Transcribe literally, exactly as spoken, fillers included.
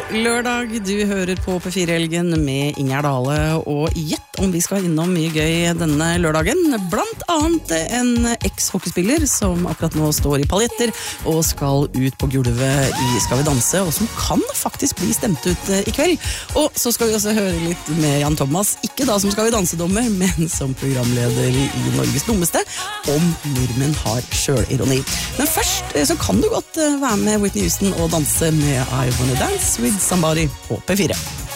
God lørdag, du hører på P fire-helgen med Ingjerd Dale, og gjett om vi skal innom mye gøy denne lørdagen. Blant annet en eks-hockeyspiller som akkurat nå står i paljetter og skal ut på gulvet i Skal vi danse, og som kan faktisk bli stemt ut i kveld. Og så skal vi også høre litt med Jan Thomas, ikke da som Skal vi danse-dommer, men som programleder i Norges dummeste, om nordmenn har sjølironi. Men først så kan du godt være med Whitney Houston og danse med I Wanna Dance With Somebody på P fire.